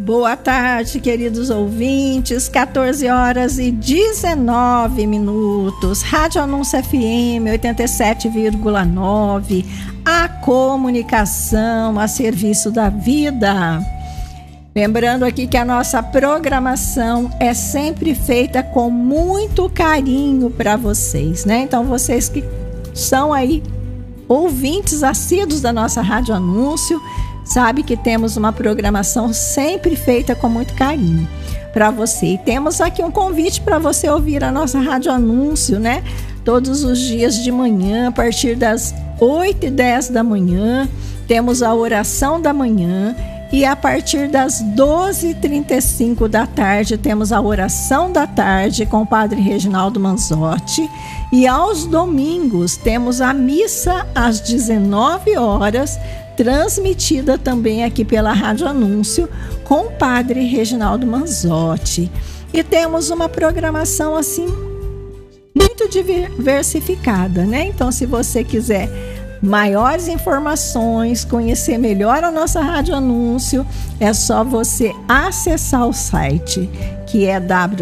Boa tarde, queridos ouvintes, 14 horas e 19 minutos, Rádio Anúncio FM 87,9, a comunicação a serviço da vida. Lembrando aqui que a nossa programação é sempre feita com muito carinho para vocês, né? Então, vocês que são aí ouvintes assíduos da nossa Rádio Anúncio, sabe que temos uma programação sempre feita com muito carinho para você. E temos aqui um convite para você ouvir a nossa Rádio Anúncio, né? Todos os dias de manhã, a partir das 8h10 da manhã, temos a oração da manhã. E a partir das 12h35 da tarde, temos a oração da tarde com o Padre Reginaldo Manzotti. E aos domingos, temos a missa às 19 horas, transmitida também aqui pela Rádio Anúncio, com o Padre Reginaldo Manzotti. E temos uma programação assim, muito diversificada, né? Então, se você quiser maiores informações, conhecer melhor a nossa Rádio Anúncio, é só você acessar o site, que é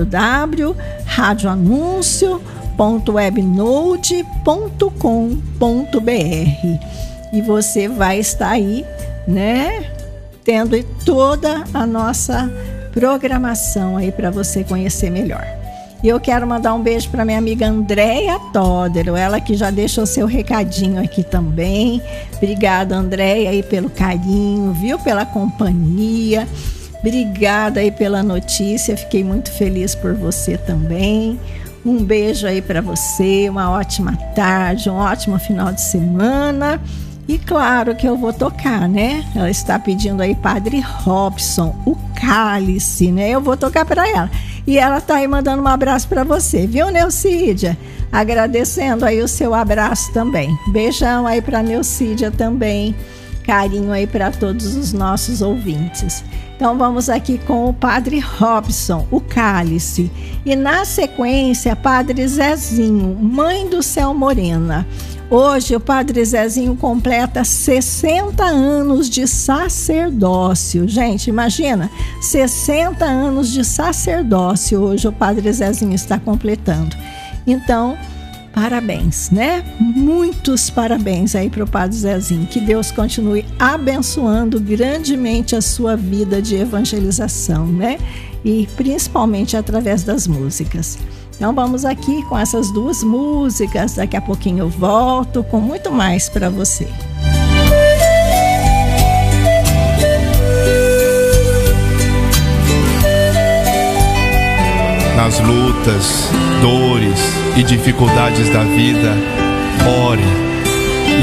www.radioanuncio.webnode.com.br. E você vai estar aí, né, tendo toda a nossa programação aí para você conhecer melhor. E eu quero mandar um beijo para minha amiga Andréia Todero, ela que já deixou seu recadinho aqui também. Obrigada, Andréia, aí pelo carinho, viu? Pela companhia. Obrigada aí pela notícia, fiquei muito feliz por você também. Um beijo aí para você, uma ótima tarde, um ótimo final de semana. E claro que eu vou tocar, né? Ela está pedindo aí Padre Robson, o Cálice, né? Eu vou tocar para ela. E ela tá aí mandando um abraço para você, viu, Neucídia? Agradecendo aí o seu abraço também. Beijão aí para Neucídia também. Carinho aí para todos os nossos ouvintes. Então vamos aqui com o Padre Robson, o Cálice. E na sequência, Padre Zezinho, Mãe do Céu Morena. Hoje o Padre Zezinho completa 60 anos de sacerdócio. Gente, imagina, 60 anos de sacerdócio hoje o Padre Zezinho está completando. Então, parabéns, né? Muitos parabéns aí para o Padre Zezinho. Que Deus continue abençoando grandemente a sua vida de evangelização, né? E principalmente através das músicas. Então vamos aqui com essas duas músicas. Daqui a pouquinho eu volto com muito mais para você. Nas lutas, dores e dificuldades da vida, ore.